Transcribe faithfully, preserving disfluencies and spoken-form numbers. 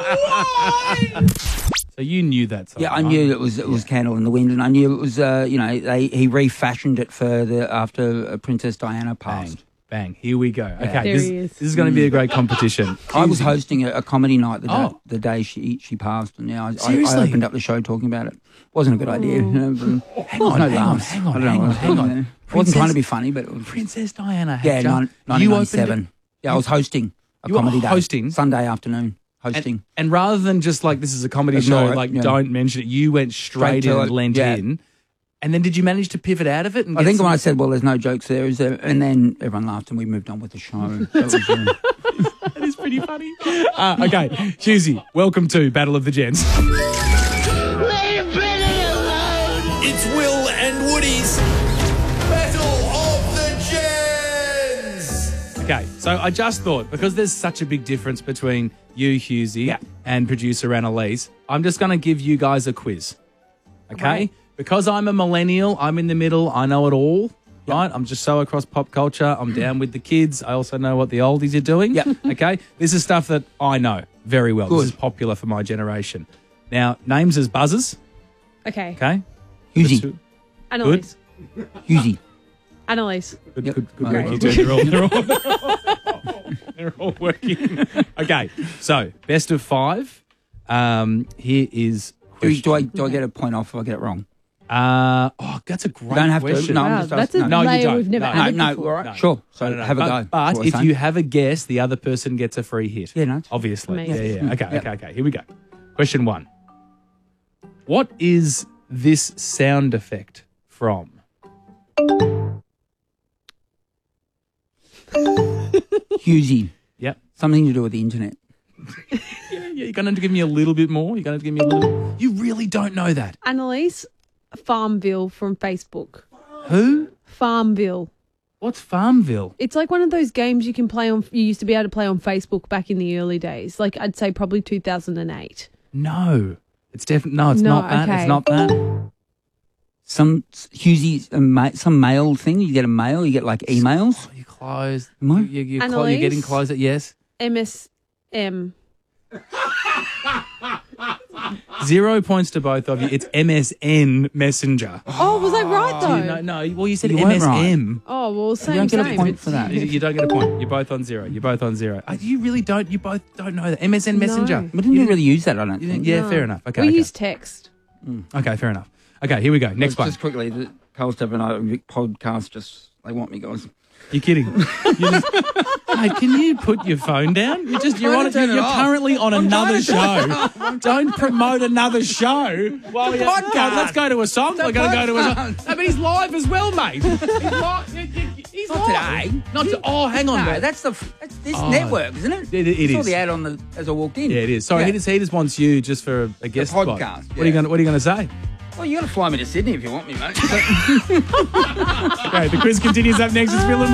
Why? So you knew that song? Yeah, I knew it was it was Candle in the Wind, and I knew it was uh, you know they, he refashioned it for the after uh, Princess Diana passed. Bang! Bang! Here we go. Okay, There this, he is. this is going to be a great competition. I was hosting a, a comedy night the day, Oh. the day she she passed, and yeah, I, I, Seriously? I opened up the show talking about it. Wasn't a good idea. You know, but Hang on, no hang on, laughs. hang on, I don't know hang what on, was hang going on. there. I wasn't Princess- trying to be funny, but it was, Princess Diana. Had yeah, just- nine- you nineteen opened it- ninety-seven. Yeah, I was hosting a You were comedy day. hosting? Sunday afternoon. Hosting. And, and rather than just like this is a comedy Ignore show, it, like yeah. don't mention it, you went straight, Straight to in and it, lent yeah. in. And then did you manage to pivot out of it? And I get think some- when I said, well, there's no jokes there, is there? And then everyone laughed and we moved on with the show. That was, uh, that is pretty funny. Uh, okay, Hughesy, welcome to Battle of the Gents. It's Will and Woody's Battle of the Gens. Okay, so I just thought, because there's such a big difference between you, Hughesy, Yeah. and producer Annalise, I'm just going to give you guys a quiz. Okay? Right. Because I'm a millennial, I'm in the middle, I know it all. Right? I'm just so across pop culture. I'm down with the kids. I also know what the oldies are doing. Yep. Okay? This is stuff that I know very well. Good. This is popular for my generation. Now, names as buzzers. Okay. Okay? Hughesy. Annalise. Hughesy. Annalise. Good, Yep. good, good Right. work, you two. They're all, they're, all, they're all working. Okay, so best of five. Um, here is. Do, do, I, do I get a point off if I get it wrong? Uh, oh, that's a great You don't have to. question. No, I'm Wow, just that's asking. a No, you layer don't. we've never No. No, added no, before. all right, No. sure. So No, no, no. have a but, go. But That's what if I'm you saying. have a guess, the other person gets a free hit. Yeah, no, it's- Obviously. Amazing. Yeah, yeah. Okay, Yep. okay, okay. Here we go. Question one. What is this sound effect from? Hughesy. Yep. Something to do with the internet. Yeah, yeah, you're going to give me a little bit more. You're going to give me a little. You really don't know that. Annalise, Farmville from Facebook. Who? Farmville. What's Farmville? It's like one of those games you can play on. You used to be able to play on Facebook back in the early days. Like I'd say probably two thousand eight. No, it's definitely no. It's No, not that. okay. It's not that. Some Hughesy, a ma- some mail thing. You get a mail. You get like emails. You close. Am I? You, you, you're, clo- you're Annalise? getting closer. Yes. M S M. Zero points to both of you. It's M S N Messenger. Oh, was I right though? No, no. Well, you said You weren't M S M. Oh well, You same don't get same. a point It's- for that. You, you don't get a point. You're both on zero. You're both on zero. Uh, You really don't. You both don't know that. M S N Messenger. No. We didn't You really use that. I don't you think. didn't- Yeah, No. fair enough. Okay. We okay. use text. Okay, fair enough. Okay, here we go. Next one. Just quickly, the Carl Step and I podcast. Just they want me, guys. You're kidding. You just, mate, can you put your phone down? You're just you're on trying it. to turn You're it off. currently on another show. Don't promote another show. While The you're- podcast. Let's go to a song. We're going to go to a song. podcast. No, but he's live as well, mate. He's live. He's Not live. today. Not to, oh, hang on. No, mate. that's the that's this Oh. network, isn't it? It- it I saw is. the ad on the as I walked in. Yeah, it is. Sorry, Yeah. he, just, he just wants you just for a, a guest spot. podcast, What are you yeah. going? What are you going to say? Well, you got to fly me to Sydney if you want me, mate. Okay, the quiz continues up next. It's Will and